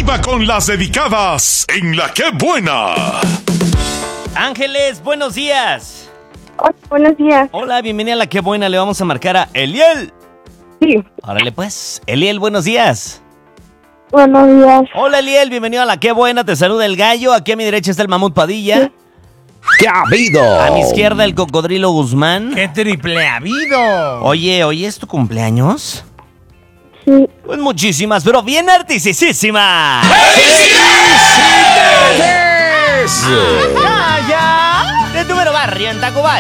¡Viva con las dedicadas en La Qué Buena! Ángeles, buenos días. Hola, buenos días. Hola, bienvenida a La Qué Buena. Le vamos a marcar a Eliel. Sí, Órale pues. Eliel, buenos días. buenos días. Hola Eliel, bienvenido a La Qué Buena. Te saluda el gallo. Aquí a mi derecha está el mamut Padilla. Sí. ¿Qué ha habido? A mi izquierda el cocodrilo Guzmán. ¡Qué triple ha habido! Oye, ¿hoy es tu cumpleaños? Sí, Pues muchísimas, pero bien artisísimas. ¡Ya! De Número Barrio en Tacubaya.